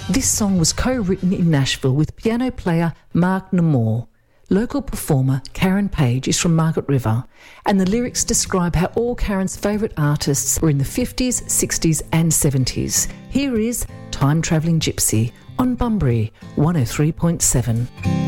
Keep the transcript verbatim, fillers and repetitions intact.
This song was co-written in Nashville with piano player Mark Namor. Local performer Karen Page is from Margaret River, and the lyrics describe how all Karen's favourite artists were in the fifties, sixties and seventies. Here is Time Travelling Gypsy on Bunbury one oh three point seven.